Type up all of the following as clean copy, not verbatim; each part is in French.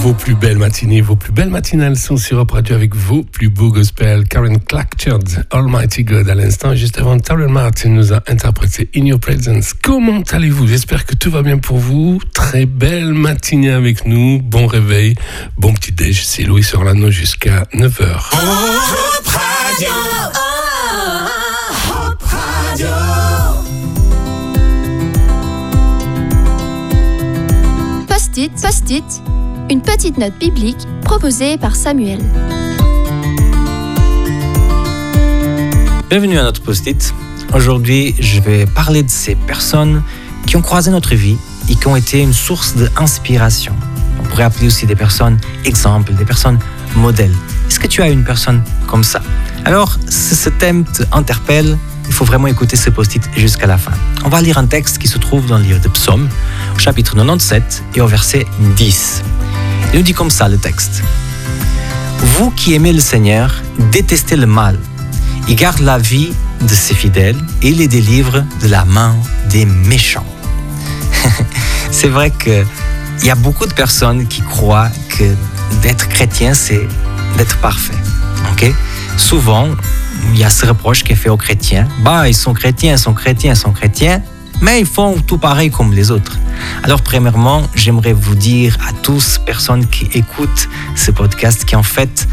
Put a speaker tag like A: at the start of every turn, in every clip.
A: vos plus belles matinées, vos plus belles matinales sont sur Europe Radio avec vos plus beaux gospels. Karen Clarkchard, Almighty God à l'instant. Juste avant, Taryn Martin nous a interprété In Your Presence. Comment allez-vous? J'espère que tout va bien pour vous. Très belle matinée avec nous. Bon réveil, bon petit déj. C'est Louis Orlando jusqu'à 9h.
B: Europe Radio. Europe Radio.
C: Post-it, une petite note biblique proposée par Samuel.
D: Bienvenue à notre Post-it. Aujourd'hui, je vais parler de ces personnes qui ont croisé notre vie et qui ont été une source d'inspiration. On pourrait appeler aussi des personnes exemples, des personnes modèles. Est-ce que tu as une personne comme ça? Alors, si ce thème t'interpelle, il faut vraiment écouter ce post-it jusqu'à la fin. On va lire un texte qui se trouve dans le livre de Psaumes, au chapitre 97 et au verset 10. Il nous dit comme ça le texte. « Vous qui aimez le Seigneur, détestez le mal. Il garde la vie de ses fidèles et les délivre de la main des méchants. » C'est vrai qu'il y a beaucoup de personnes qui croient que d'être chrétien, c'est d'être parfait. Okay? Souvent, il y a ce reproche qui est fait aux chrétiens. Ils sont chrétiens, mais ils font tout pareil comme les autres. Alors, premièrement, j'aimerais vous dire à tous, personnes qui écoutent ce podcast, qu'en fait,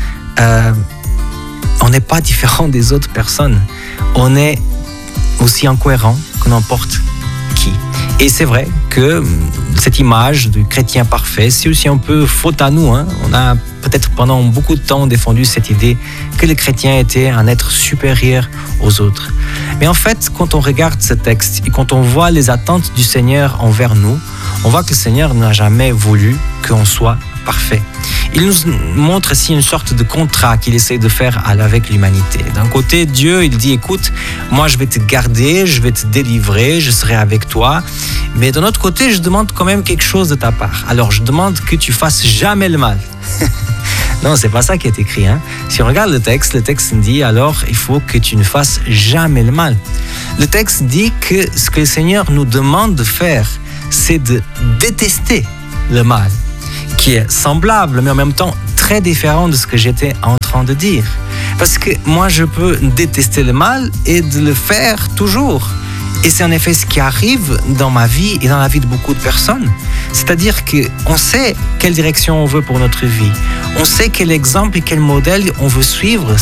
D: on n'est pas différent des autres personnes. On est aussi incohérent que n'importe qui. Et c'est vrai que cette image du chrétien parfait, c'est aussi un peu faute à nous. On a peut-être pendant beaucoup de temps défendu cette idée que le chrétien était un être supérieur aux autres. Mais en fait, quand on regarde ce texte et quand on voit les attentes du Seigneur envers nous, on voit que le Seigneur n'a jamais voulu qu'on soit parfait. Il nous montre ici une sorte de contrat qu'il essaie de faire avec l'humanité. D'un côté, Dieu, il dit, écoute, moi je vais te garder, je vais te délivrer, je serai avec toi. Mais d'un autre côté, je demande quand même quelque chose de ta part. Alors, je demande que tu fasses jamais le mal. Non, c'est pas ça qui est écrit. Si on regarde le texte dit, alors il faut que tu ne fasses jamais le mal. Le texte dit que ce que le Seigneur nous demande de faire, c'est de détester le mal, qui est semblable, mais en même temps très différent de ce que j'étais en train de dire. Parce que moi, je peux détester le mal et de le faire toujours. Et c'est en effet ce qui arrive dans ma vie et dans la vie de beaucoup de personnes. C'est-à-dire qu'on sait quelle direction on veut pour notre vie. On sait quel exemple et quel modèle on veut suivre.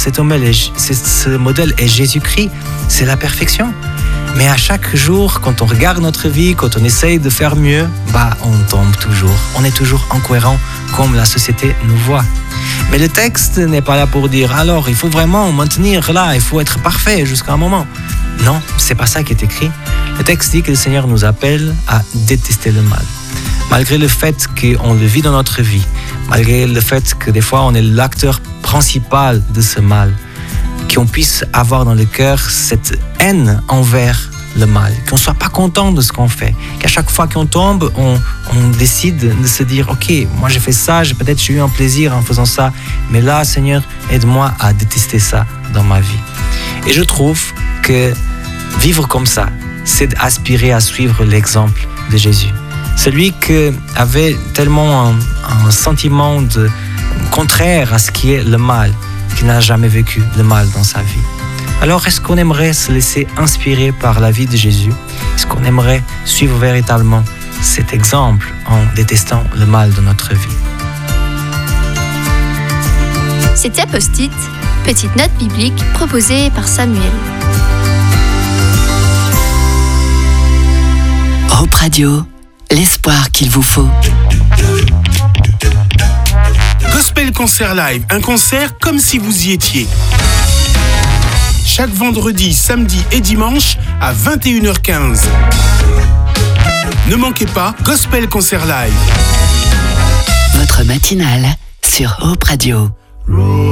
D: Ce modèle est Jésus-Christ. C'est la perfection. Mais à chaque jour, quand on regarde notre vie, quand on essaye de faire mieux, on tombe toujours. On est toujours incohérent comme la société nous voit. Mais le texte n'est pas là pour dire, alors il faut vraiment maintenir là, il faut être parfait jusqu'à un moment. Non, c'est pas ça qui est écrit. Le texte dit que le Seigneur nous appelle à détester le mal. Malgré le fait qu'on le vit dans notre vie, malgré le fait que des fois on est l'acteur principal de ce mal, qu'on puisse avoir dans le cœur cette haine envers le mal, qu'on ne soit pas content de ce qu'on fait, qu'à chaque fois qu'on tombe, on décide de se dire, ok, moi j'ai fait ça, peut-être j'ai eu un plaisir en faisant ça, mais là, Seigneur, aide-moi à détester ça dans ma vie. Et je trouve que vivre comme ça, c'est d'aspirer à suivre l'exemple de Jésus. Celui qui avait tellement un sentiment contraire à ce qui est le mal, qui n'a jamais vécu le mal dans sa vie. Alors, est-ce qu'on aimerait se laisser inspirer par la vie de Jésus? Est-ce qu'on aimerait suivre véritablement cet exemple en détestant le mal de notre vie?
C: C'était Post-it, petite note biblique proposée par Samuel.
E: Europe Radio, l'espoir qu'il vous faut.
F: Gospel Concert Live, un concert comme si vous y étiez. Chaque vendredi, samedi et dimanche à 21h15. Ne manquez pas Gospel Concert Live.
E: Votre matinale sur Europe Radio.